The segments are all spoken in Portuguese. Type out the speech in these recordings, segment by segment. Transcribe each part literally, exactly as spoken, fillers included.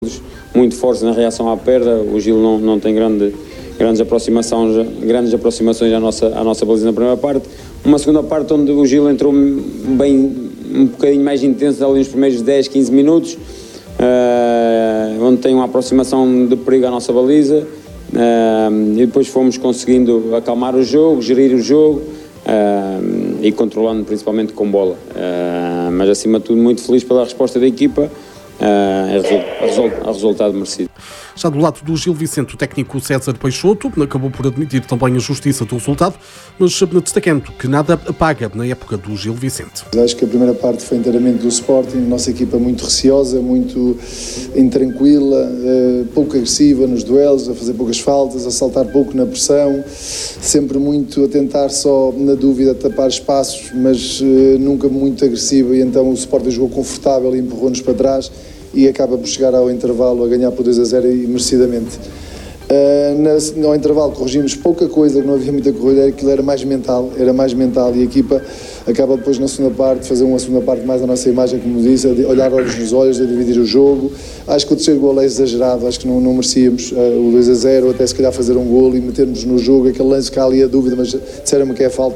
muito fortes na reação à perda. O Gil não, não tem grande, grandes, aproximações, grandes aproximações à nossa, à nossa baliza na primeira parte. Uma segunda parte onde o Gil entrou bem, um bocadinho mais intenso ali nos primeiros dez, quinze minutos, uh, onde tem uma aproximação de perigo à nossa baliza, uh, e depois fomos conseguindo acalmar o jogo, gerir o jogo, uh, e controlando principalmente com bola. Uh, mas acima de tudo muito feliz pela resposta da equipa. Uh, a resultado merecido. Já do lado do Gil Vicente, o técnico César Peixoto acabou por admitir também a justiça do resultado, mas destacando que nada apaga na época do Gil Vicente. Acho que a primeira parte foi inteiramente do Sporting, nossa equipa muito receosa, muito intranquila, pouco agressiva nos duelos, a fazer poucas faltas, a saltar pouco na pressão, sempre muito a tentar só na dúvida tapar espaços, mas nunca muito agressiva, e então o Sporting jogou confortável e empurrou-nos para trás e acaba por chegar ao intervalo a ganhar por dois a zero e merecidamente. Uh, no intervalo corrigimos pouca coisa, não havia muita corrida, aquilo era mais mental, era mais mental, e a equipa acaba depois na segunda parte, fazer uma segunda parte mais a nossa imagem, como disse, a olhar olhos nos olhos, a dividir o jogo. Acho que o terceiro golo é exagerado, acho que não, não merecíamos uh, o dois a zero, até se calhar fazer um golo e metermos no jogo, aquele lance que há ali a dúvida, mas disseram-me que é falta.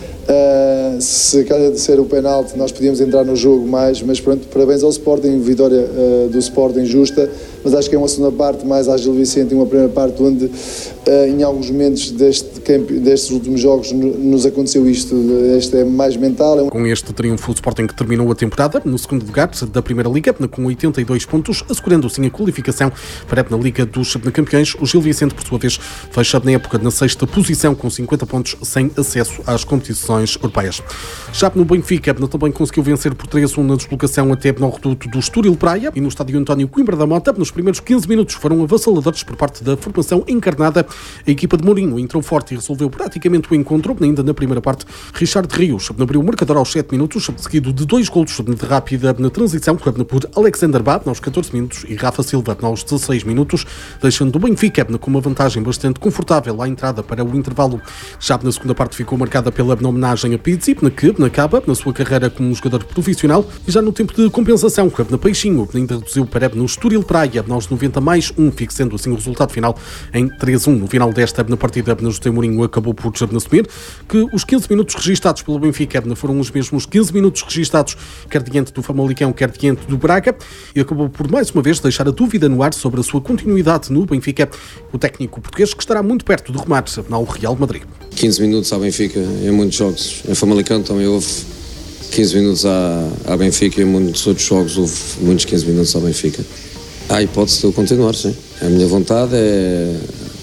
Uh, se calhar de ser o penalti nós podíamos entrar no jogo mais, mas pronto, parabéns ao Sporting, vitória uh, do Sporting justa, mas acho que é uma segunda parte mais ágil Vicente e uma primeira parte onde uh, em alguns momentos deste camp, destes últimos jogos no, nos aconteceu isto, este é mais mental. É um... Com este triunfo o Sporting terminou a temporada no segundo lugar da Primeira Liga com oitenta e dois pontos, assegurando assim a qualificação para a Liga dos Campeões. O Gil Vicente, por sua vez, fecha na época na sexta posição com cinquenta pontos, sem acesso às competições europeias. Já no Benfica, também conseguiu vencer por três a um na deslocação até no reduto do Estoril Praia e no estádio António Coimbra da Mota. Nos primeiros quinze minutos foram avassaladores por parte da formação encarnada. A equipa de Mourinho entrou forte e resolveu praticamente o encontro. Ainda na primeira parte, Richard Rios abriu o marcador aos sete minutos, seguido de dois golos de rápida na transição por Alexander Bá aos catorze minutos e Rafa Silva aos dezasseis minutos, deixando o Benfica com uma vantagem bastante confortável à entrada para o intervalo. Já na segunda parte ficou marcada pela homenagem a Pizzi, que acaba na sua carreira como jogador profissional, e já no tempo de compensação, na Peixinho ainda reduziu para no Estoril Praia aos noventa mais um, fixando assim o resultado final em três a um. No final desta partida, José Mourinho acabou por assumir que os quinze minutos registados pelo Benfica foram os mesmos quinze minutos registados quer diante do Famalicão, quer diante do Braga, e acabou por mais uma vez deixar a dúvida no ar sobre a sua continuidade no Benfica, o técnico português que estará muito perto de remar ao Real Madrid. quinze minutos ao Benfica em muitos jogos. Em Famalicão também houve quinze minutos à, à Benfica, e em muitos outros jogos houve muitos quinze minutos ao Benfica. Há a hipótese de eu continuar, sim. A minha vontade é,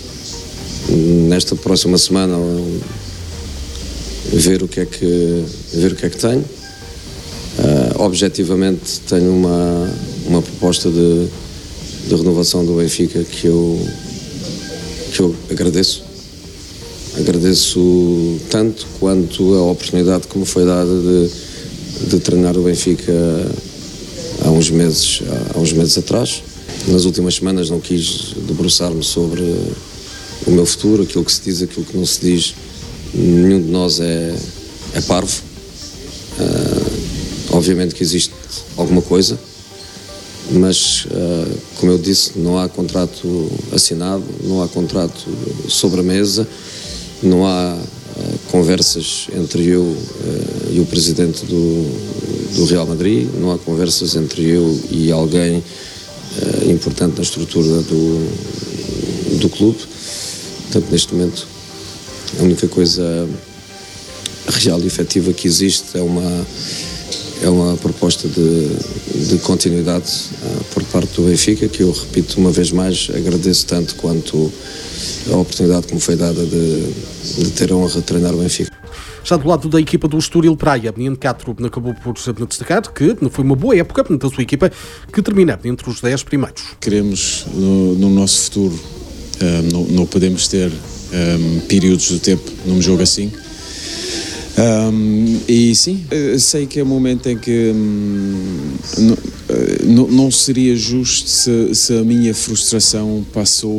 nesta próxima semana, ver o que é que, ver o que, é que tenho. Uh, objetivamente tenho uma, uma proposta de, de renovação do Benfica que eu, que eu agradeço. Agradeço tanto quanto a oportunidade que me foi dada de, de treinar o Benfica há uns meses, há uns meses atrás. Nas últimas semanas não quis debruçar-me sobre o meu futuro, aquilo que se diz, aquilo que não se diz. Nenhum de nós é, é parvo. Uh, obviamente que existe alguma coisa, mas, uh, como eu disse, não há contrato assinado, não há contrato sobre a mesa. Não há uh, conversas entre eu uh, e o presidente do, do Real Madrid, não há conversas entre eu e alguém uh, importante na estrutura do, do clube. Portanto, neste momento, a única coisa real e efetiva que existe é uma, é uma proposta de, de continuidade uh, por parte do Benfica, que eu, repito uma vez mais, agradeço tanto quanto a oportunidade que me foi dada de, de ter a honra de treinar o Benfica. Já do lado da equipa do Estoril Praia, Nian Catro acabou por destacar que foi uma boa época da sua equipa, que termina entre os dez primeiros. Queremos, no, no nosso futuro, um, não, não podemos ter um, períodos do tempo num jogo assim. Um, e sim, sei que é um momento em que hum, não, não seria justo se, se a minha frustração passou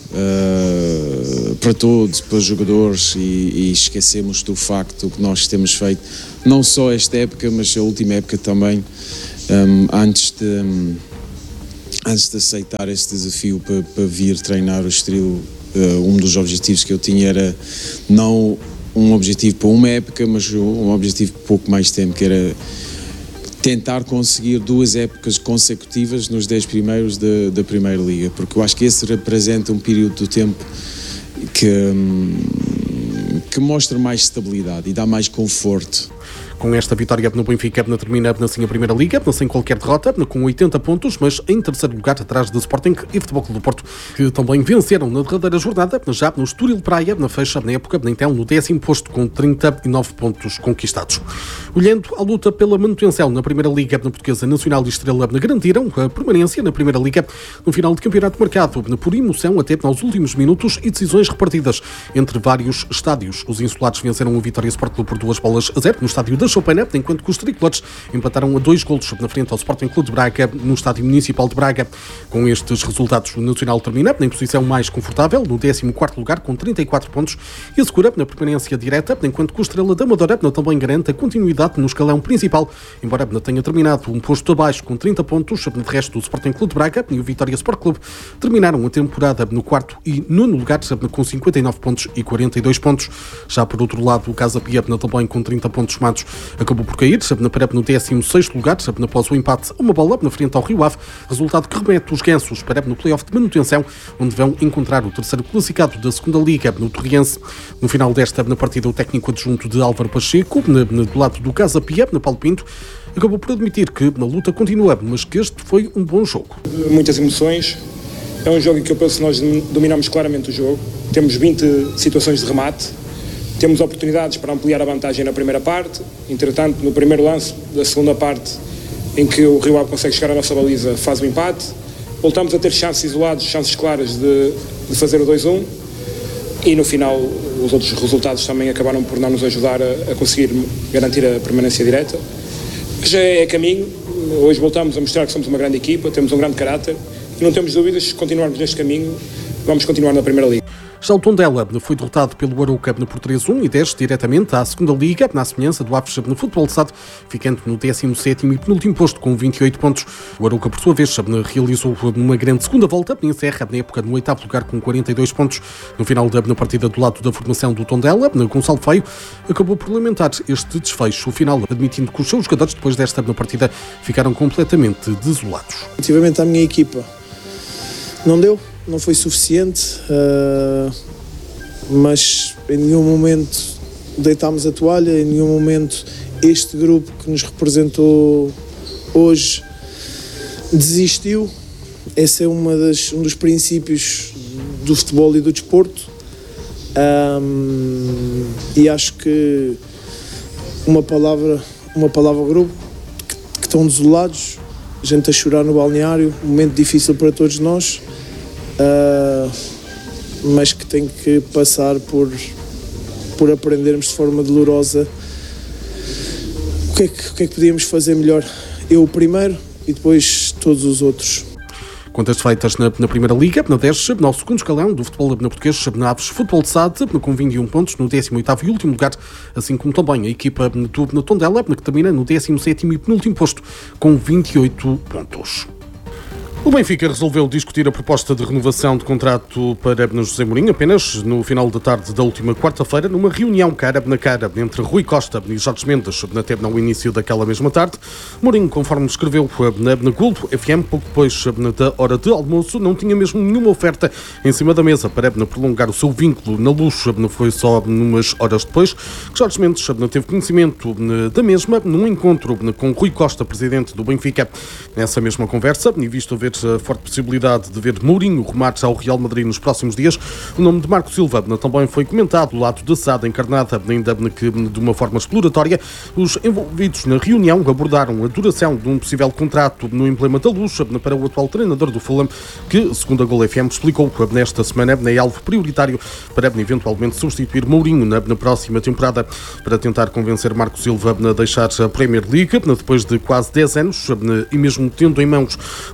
uh, para todos, para os jogadores, e, e esquecemos do facto que nós temos feito, não só esta época, mas a última época também, um, antes de, antes de aceitar este desafio para, para vir treinar o Estoril, um dos objetivos que eu tinha era não um objetivo para uma época, mas um objetivo por pouco mais tempo, que era tentar conseguir duas épocas consecutivas nos dez primeiros da, da Primeira Liga, porque eu acho que esse representa um período do tempo que, que mostra mais estabilidade e dá mais conforto. Com esta vitória no Benfica, termina assim a Primeira Liga, sem qualquer derrota, com oitenta pontos, mas em terceiro lugar, atrás do Sporting e Futebol Clube do Porto, que também venceram na derradeira jornada, já no Estoril Praia, na fecha, na época, então no décimo posto, com trinta e nove pontos conquistados. Olhando à luta pela manutenção na Primeira Liga, na Portuguesa, Nacional e Estrela garantiram a permanência na Primeira Liga no final de campeonato marcado por emoção até nos últimos minutos e decisões repartidas entre vários estádios. Os insulados venceram o Vitória Sport Clube por duas bolas a zero no estádio da Choupana, enquanto que os tricolores empataram a dois golos na frente ao Sporting Clube de Braga no Estádio Municipal de Braga. Com estes resultados, o Nacional termina em posição mais confortável, no décimo quarto lugar, com trinta e quatro pontos, e assegura na permanência direta, enquanto que o Estrela da Amadora também garante a continuidade no escalão principal, embora tenha terminado um posto abaixo com trinta pontos. De resto, o Sporting Clube de Braga e o Vitória Sport Clube terminaram a temporada no quarto e nono lugar, com cinquenta e nove pontos e quarenta e dois pontos. Já por outro lado, o Casa Pia também com trinta pontos somados acabou por cair, no décimo sexto lugar, após o empate a uma bola na frente ao Rio Ave, resultado que remete os gansos para no play-off de manutenção, onde vão encontrar o terceiro classificado da segunda Liga, no Torriense. No final desta na partida, o técnico adjunto de Álvaro Pacheco, na, na, do lado do Casa Pia, na Paulo Pinto, acabou por admitir que a luta continua, mas que este foi um bom jogo. Muitas emoções, é um jogo em que eu penso que nós dominamos claramente o jogo, temos vinte situações de remate, temos oportunidades para ampliar a vantagem na primeira parte. Entretanto, no primeiro lance da segunda parte, em que o Rio Ave consegue chegar à nossa baliza, faz o empate. Voltamos a ter chances isoladas, chances claras de, de fazer o dois a um. E no final, os outros resultados também acabaram por não nos ajudar a, a conseguir garantir a permanência direta. Já é caminho. Hoje voltamos a mostrar que somos uma grande equipa, temos um grande caráter. E não temos dúvidas, se continuarmos neste caminho, vamos continuar na Primeira Liga. Já o Tondela foi derrotado pelo Arouca por três a um e desce diretamente à segunda Liga, na semelhança do Aves no Futebol de Sado, ficando no décimo sétimo e penúltimo posto com vinte e oito pontos. O Arouca, por sua vez, realizou uma grande segunda volta, em Serra, na época no oitavo lugar com quarenta e dois pontos. No final da na partida do lado da formação do Tondela, Gonçalo Feio acabou por lamentar este desfecho final, admitindo que os seus jogadores, depois desta na partida, ficaram completamente desolados. Relativamente à minha equipa, não deu. Não foi suficiente, uh, mas em nenhum momento deitámos a toalha, em nenhum momento este grupo que nos representou hoje desistiu. Esse é uma das, um dos princípios do futebol e do desporto, um, e acho que uma palavra, uma palavra ao grupo, que, que estão desolados, gente a chorar no balneário, um momento difícil para todos nós. Uh, mas que tem que passar por, por aprendermos de forma dolorosa o que, é que, o que é que podíamos fazer melhor. Eu primeiro e depois todos os outros. Contas feitas na, na Primeira Liga, na dez, no segundo escalão do futebol na português, na Aves Futebol de Sade, com vinte e um pontos, no décimo oitavo e último lugar, assim como também a equipa do na Tondela, que termina no décimo sétimo e penúltimo posto, com vinte e oito pontos. O Benfica resolveu discutir a proposta de renovação de contrato para José Mourinho apenas no final da tarde da última quarta-feira, numa reunião cara na cara entre Rui Costa e Jorge Mendes, até no início daquela mesma tarde. Mourinho, conforme escreveu na, na Globo F M, pouco depois da hora de almoço, não tinha mesmo nenhuma oferta em cima da mesa para prolongar o seu vínculo na Luz. Foi só numas horas depois que Jorge Mendes teve conhecimento da mesma num encontro com Rui Costa, presidente do Benfica. Nessa mesma conversa, e visto ver a forte possibilidade de ver Mourinho rumar ao Real Madrid nos próximos dias, o nome de Marco Silva também foi comentado do lado da S A D encarnada, ainda que de uma forma exploratória. Os envolvidos na reunião abordaram a duração de um possível contrato no emblema da Luz para o atual treinador do Fulham, que, segundo a Gol F M, explicou nesta semana é alvo prioritário para eventualmente substituir Mourinho na, na próxima temporada, para tentar convencer Marco Silva a deixar a Premier League depois de quase dez anos e mesmo tendo em mãos uma oferta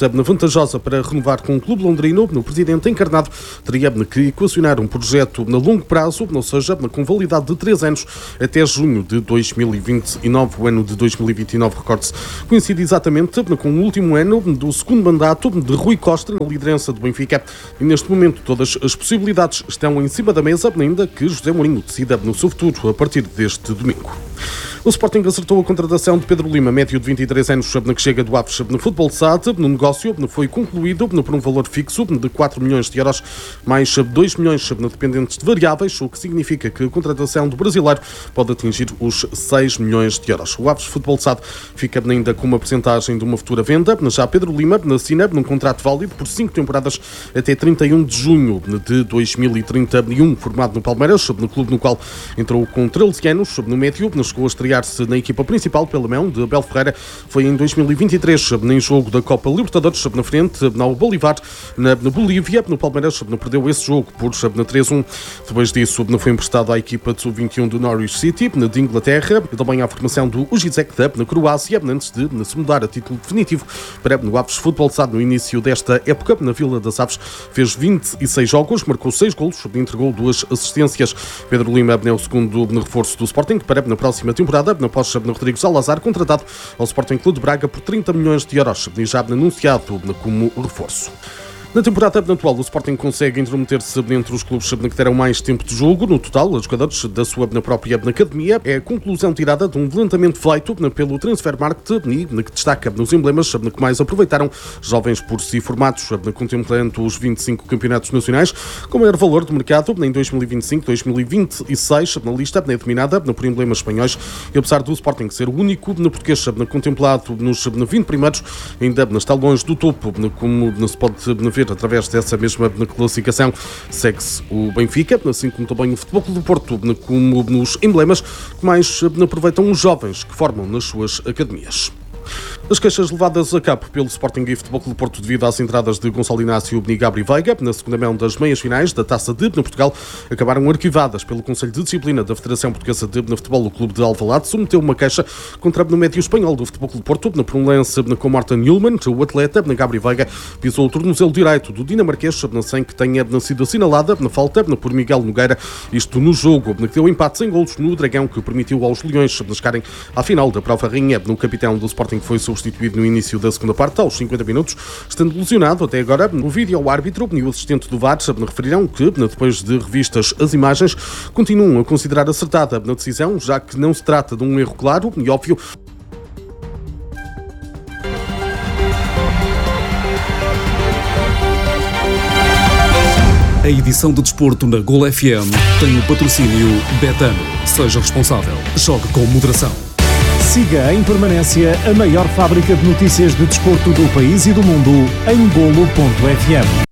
oferta vantajosa para renovar com o clube londrino. O presidente encarnado teria que equacionar um projeto a longo prazo, ou seja, com validade de três anos até junho de dois mil e vinte e nove. O ano de dois mil e vinte e nove, recorde-se, coincide exatamente com o último ano do segundo mandato de Rui Costa na liderança do Benfica. E neste momento todas as possibilidades estão em cima da mesa, ainda que José Mourinho decida no seu futuro a partir deste domingo. O Sporting acertou a contratação de Pedro Lima, médio de vinte e três anos, que chega do Aves no Futebol S A D. No negócio foi concluído por um valor fixo de quatro milhões de euros, mais dois milhões dependentes de variáveis, o que significa que a contratação do brasileiro pode atingir os seis milhões de euros. O Aves Futebol S A D fica ainda com uma percentagem de uma futura venda. Já Pedro Lima assina num contrato válido por cinco temporadas até trinta e um de junho de dois mil e trinta e um, formado no Palmeiras, no clube no qual entrou com treze anos. No médio, chegou a estrear-se na equipa principal pela mão de Abel Ferreira. Foi em dois mil e vinte e três, em jogo da Copa Libertadores, na frente ao Bolívar, na Bolívia. No Palmeiras perdeu esse jogo por três a um. Depois disso, foi emprestado à equipa de sub vinte e um do Norwich City, de Inglaterra, e também à formação do Ujizek na Croácia, antes de se mudar a título definitivo para o Aves Futebol S A D. No início desta época, na Vila das Aves, fez vinte e seis jogos, marcou seis golos e entregou duas assistências. Pedro Lima é o segundo reforço do Sporting para na próxima temporada, após Rodrigo Salazar, contratado ao Sporting Clube de Braga por trinta milhões de euros, e já anunciado como reforço. Na temporada atual, o Sporting consegue intrometer-se entre os clubes que terão mais tempo de jogo. No total, os jogadores da sua própria academia. É a conclusão tirada de um levantamento feito pelo Transfermarkt e que destaca nos emblemas que mais aproveitaram jovens por si formados, contemplando os vinte e cinco campeonatos nacionais, com maior valor de mercado em dois mil e vinte e cinco, dois mil e vinte e seis. Na lista é dominada por emblemas espanhóis, e apesar do Sporting ser o único português contemplado nos vinte primeiros, ainda está longe do topo, como se pode ver através dessa mesma classificação. Segue-se o Benfica, assim como também o Futebol Clube do Porto, como nos emblemas que mais aproveitam os jovens que formam nas suas academias. As queixas levadas a cabo pelo Sporting e Futebol Clube do Porto devido às entradas de Gonçalo Inácio e Gabri Veiga na segunda mão das meias finais da Taça de Portugal acabaram arquivadas pelo Conselho de Disciplina da Federação Portuguesa de Futebol. O clube de Alvalade submeteu uma queixa contra o médio espanhol do Futebol Clube do Porto por um lance com Martin Newman. O atleta, Gabri Veiga, pisou o tornozelo direito do dinamarquês sem que tenha sido assinalada na falta por Miguel Nogueira. Isto no jogo que deu empate sem golos no Dragão, que permitiu aos Leões chegarem à final da prova rainha. O capitão do Sporting foi substituído no início da segunda parte, aos cinquenta minutos, estando lesionado até agora. O vídeo ao árbitro e o assistente do V A R referirão que, depois de revistas as imagens, continuam a considerar acertada na decisão, já que não se trata de um erro claro e óbvio. A edição de desporto na Gol F M tem o patrocínio Betano. Seja responsável. Jogue com moderação. Siga em permanência a maior fábrica de notícias de desporto do país e do mundo em golo ponto f m.